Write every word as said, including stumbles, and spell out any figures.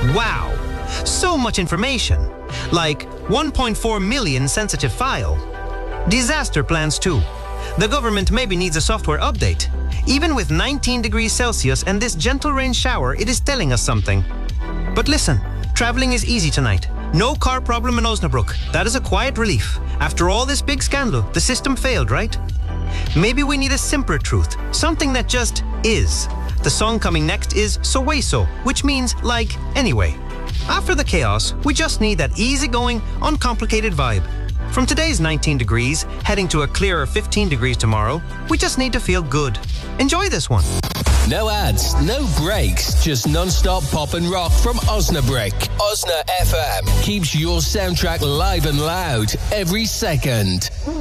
Wow! So much information. Like one point four million sensitive file. Disaster plans too. The government maybe needs a software update. Even with nineteen degrees Celsius and this gentle rain shower, it is telling us something. But listen, traveling is easy tonight. No car problem in Osnabrück. That is a quiet relief. After all this big scandal, the system failed, right? Maybe we need a simpler truth, something that just is. The song coming next is Sowieso, which means like anyway. After the chaos, we just need that easygoing, uncomplicated vibe. From today's nineteen degrees, heading to a clearer fifteen degrees tomorrow, we just need to feel good. Enjoy this one. No ads, no breaks, just non-stop pop and rock from Osnabrück. Osna F M keeps your soundtrack live and loud every second.